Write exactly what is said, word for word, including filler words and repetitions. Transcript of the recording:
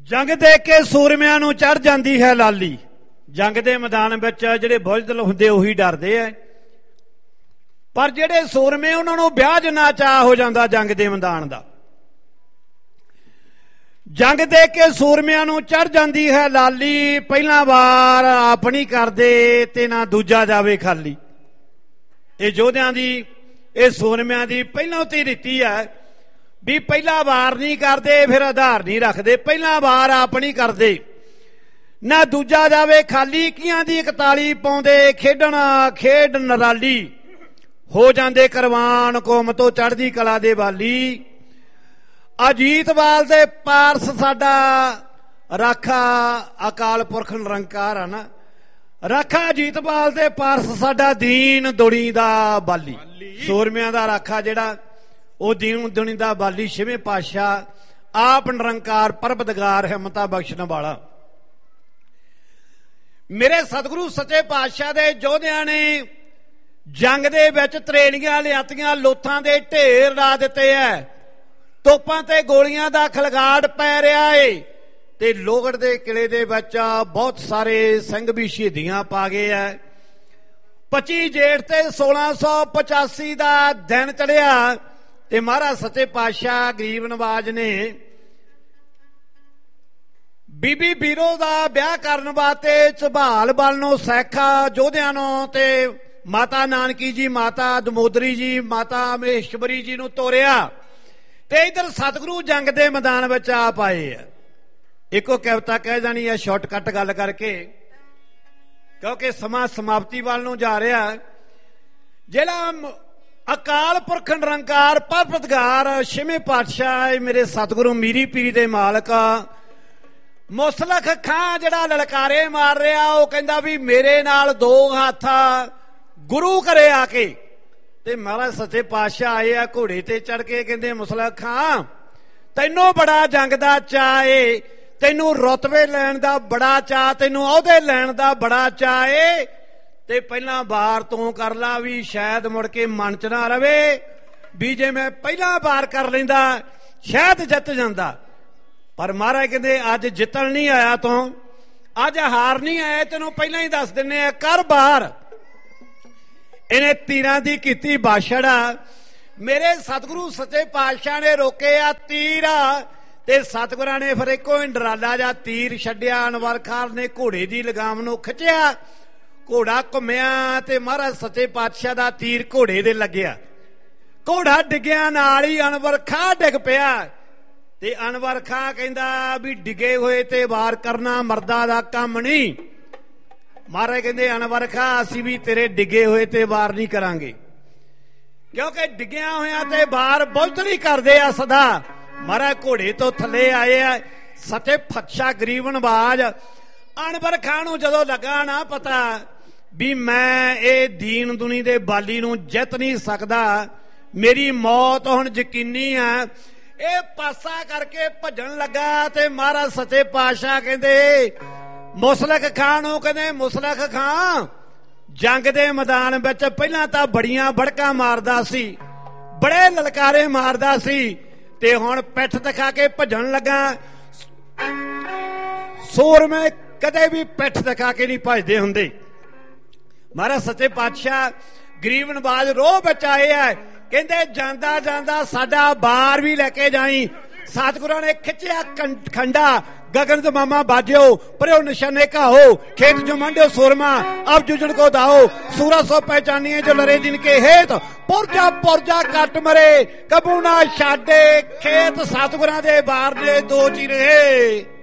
जंग देख के सूरमिਆਂ ਨੂੰ चढ़ जाती है लाली। जंग के मैदान में ਜਿਹੜੇ बुजदल ਹੁੰਦੇ ਉਹੀ डरते है, पर ਜਿਹੜੇ सूरमे उन्होंने ब्याह जिन्ना चाह हो जाता जंग के मैदान का। जंग देख के सूरमिਆਂ ਨੂੰ चढ़ जाती है लाली। पहला वार अपनी करदे ते ना दूजा जावे खाली। ये योद्धिਆਂ ਦੀ ਇਹ सूरमिਆਂ ਦੀ ਪਹਿਲਾਂ ਤੋਂ रीति है भी पहला वार नहीं करते फिर आधार नहीं रखते, पहला वार अपनी करते ना दूजा जावे खाली। इक्कियां दी इकताली पाउंदे खेडण खेड नराली हो जाते करवान कौम तो चढ़दी कला दे वाली। अजीतवाल दे पारस साडा राखा अकाल पुरख निरंकार है ना। राखा अजीतवाल दे पारस साडा दीन दुनी दा बाली। सूरमिਆਂ ਦਾ राखा जिहड़ा ਉਹ ਦੀਨ ਦੁਨੀ ਦਾ ਬਾਲੀ ਛੇਵੇਂ ਪਾਤਸ਼ਾਹ ਆਪ ਨਿਰੰਕਾਰ ਪਰਬਦਗਾਰ ਹਿੰਮਤਾਂ ਬਖਸ਼ਣ ਵਾਲਾ। ਮੇਰੇ ਸਤਿਗੁਰੂ ਸੱਚੇ ਪਾਤਸ਼ਾਹ ਦੇ ਯੋਧਿਆਂ ਨੇ ਜੰਗ ਦੇ ਵਿੱਚ ਤਰੇਲੀਆਂ ਲਿਆਤੀਆਂ, ਲੋਥਾਂ ਦੇ ਢੇਰ ਲਾ ਦਿੱਤੇ ਐ, ਤੋਪਾਂ ਤੇ ਗੋਲੀਆਂ ਦਾ ਖਲਗਾੜ ਪੈ ਰਿਹਾ ਏ ਤੇ ਲੋਹਗੜ ਦੇ ਕਿਲੇ ਦੇ ਵਿੱਚ ਬਹੁਤ ਸਾਰੇ ਸਿੰਘ ਵੀ ਸ਼ਹੀਦੀਆਂ ਪਾ ਗਏ ਐ। ਪੱਚੀ ਜੇਠ ਤੇ ਸੋਲਾਂ ਸੌ ਪਚਾਸੀ ਦਾ ਦਿਨ ਚੜਿਆ ਤੇ ਮਹਾਰਾਜ ਸੱਚੇ ਪਾਤਸ਼ਾਹ ਗਰੀਬ ਨਵਾਜ ਨੇ ਬੀਬੀ ਬੀਰੋ ਦਾ ਵਿਆਹ ਕਰਨ ਵਾਸਤੇ ਝਬਾਲ ਬਲ ਨੂੰ ਸੈਖਾ ਯੋਧਿਆਂ ਨੂੰ ਤੇ ਮਾਤਾ ਨਾਨਕੀ ਜੀ, ਮਾਤਾ ਦਮੋਦਰੀ ਜੀ, ਮਾਤਾ ਮਹੇਸ਼ਵਰੀ ਜੀ ਨੂੰ ਤੋਰਿਆ ਤੇ ਇਧਰ ਸਤਿਗੁਰੂ ਜੰਗ ਦੇ ਮੈਦਾਨ ਵਿੱਚ ਆ ਪਾਏ ਆ। ਇੱਕੋ ਕਵਿਤਾ ਕਹਿ ਜਾਣੀ ਹੈ ਸ਼ਾਰਟਕਟ ਗੱਲ ਕਰਕੇ, ਕਿਉਂਕਿ ਸਮਾਂ ਸਮਾਪਤੀ ਵੱਲ ਨੂੰ ਜਾ ਰਿਹਾ। ਜਿਹੜਾ अकाल पुरख निरंकार परबतगार छेवें पातशाह मेरे सतगुरु मीरी पीरी दे मालक मुसलख खां जिहड़ा ललकारे मार रहा, वो कहंदा भी मेरे नाल दो हाथ गुरु करे आके। ते महाराज सच्चे पातशाह आए आ घोड़े ते चढ़ के, कहंदे मुसलख खां तैनूं बड़ा जंग दा चाऽ है, तैनूं रुतबे लैण दा बड़ा चाऽ, तैनूं अहुदे लैण दा बड़ा चाऽ है ते पहला वार तू कर ला भी शायद मुड़ के मन च ना रवे भी जे मैं पहला वार कर लेंदा शायद जित जांदा। पर महाराज कहंदे अज जितण नहीं आया तू, अज हार नहीं आया, तेनों पहला ही दस दिने कर बार। इन्हें तीरां दी कीती बाछड़। मेरे सतगुरु सच्चे पातशाह ने रोके आ तीर ते सतगुरां ने फिर इको डराला जा तीर छड्डिया। अनवर खान ने घोड़े की लगाम नूं खिच्चिया, घोड़ा घुमिया ते महाराज सच्चे पातशाह दा तीर घोड़े दे लग्या। घोड़ा डिग्या नाल ही अनवर खां डिग पिया ते अनवर खां कहंदा भी डिगे होए ते वार करना मर्दा दा काम नहीं। महाराज कहंदे अनवर खां असीं भी तेरे डिगे होए ते वार नहीं करांगे, क्योंकि डिग्या होया ते वार बुजदल करदे आ सदा। महाराज घोड़े तो थले आए आ सच्चे पातशाह गरीब नवाज। अनवर खां नूं जदों लगा ना पता भी मैं ये दीन दुनी दे बाली नूं जित नहीं सकदा, मेरी मौत हुण यकीनी है, ये पासा करके भजन लगा ते महाराज सच्चे पातशाह कहंदे मुसलख खां नूं, कहंदे मुसलख खां जंग दे मैदान विच पहलां तां बड़ियां बड़कां मारदा सी, बड़े ललकारे मारदा सी ते हुण पिठ दिखा के भजन लगा। सूरमे कदे भी पिठ दिखा के नहीं भजदे हुंदे। महाराज सच्चे पातशाह गरीब नवाज रोह बच आए है, कहंदे जांदा जांदा साडा बार भी लेके जाई। सतगुरां ने खिच्चिया खंडा, गगन च मामा बाजो परो निशाने कहो, खेत जो मंडो सूरमा अब जुजन को दाओ, सूरा सो पहचानिए जो लरे जिनके हेत, पुरजा पुरजा कट मरे कबू ना छाडे खेत। सतगुरां दे बार ने दो चीर है।